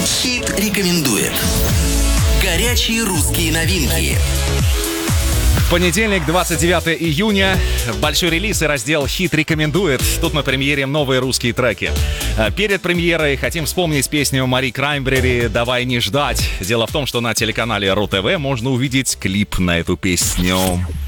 Хит рекомендует. Горячие русские новинки. Понедельник, 29 июня. Большой релиз и раздел «Хит рекомендует». Тут на премьере новые русские треки. Перед премьерой хотим вспомнить песню Мари Краймбрери «Давай не ждать». Дело в том, что на телеканале РУ-ТВ можно увидеть клип на эту песню.